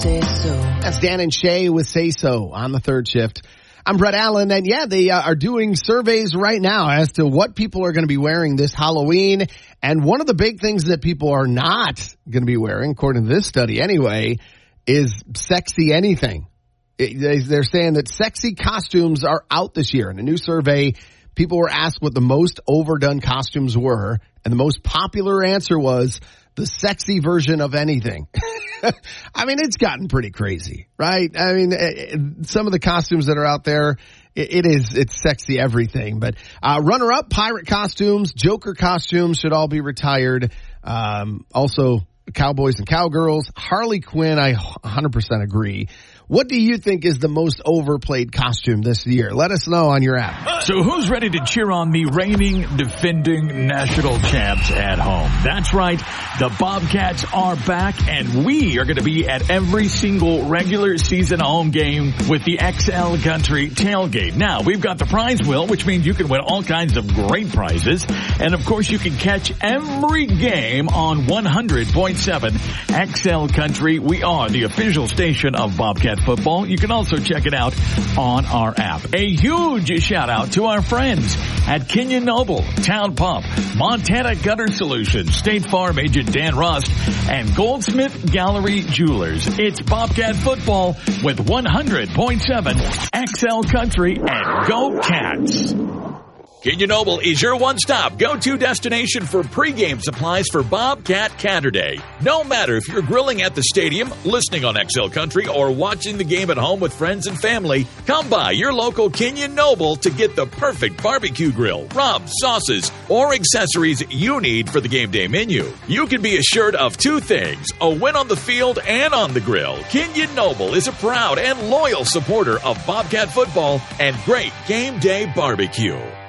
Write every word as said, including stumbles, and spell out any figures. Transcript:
That's Dan and Shay with Say So on the third shift. I'm Brett Allen, and yeah, they uh, are doing surveys right now as to what people are going to be wearing this Halloween. And one of the big things that people are not going to be wearing, according to this study anyway, is sexy anything. It, they're saying that sexy costumes are out this year. In a new survey, people were asked what the most overdone costumes were, and the most popular answer was the sexy version of anything. I mean, it's gotten pretty crazy, right? I mean, some of the costumes that are out there, it is, it's sexy everything. But uh, runner-up, pirate costumes, Joker costumes should all be retired. Um, also, cowboys and cowgirls. Harley Quinn, I one hundred percent agree. What do you think is the most overplayed costume this year? Let us know on your app. So who's ready to cheer on the reigning, defending national champs at home? That's right. The Bobcats are back, and we are going to be at every single regular season home game with the X L Country Tailgate. Now, we've got the prize wheel, which means you can win all kinds of great prizes. And, of course, you can catch every game on one hundred point seven X L Country. We are the official station of Bobcat football. You can also check it out on our app. A huge shout out to our friends at Kenyon Noble, Town Pump, Montana Gutter Solutions, State Farm agent Dan Rust, and Goldsmith Gallery Jewelers. It's Bobcat football with one hundred point seven X L Country, and go Cats! Kenyon Noble is your one-stop go-to destination for pregame supplies for Bobcat Catterday. No matter if you're grilling at the stadium, listening on X L Country, or watching the game at home with friends and family, come by your local Kenyon Noble to get the perfect barbecue grill, rubs, sauces, or accessories you need for the game day menu. You can be assured of two things, a win on the field and on the grill. Kenyon Noble is a proud and loyal supporter of Bobcat football and great game day barbecue.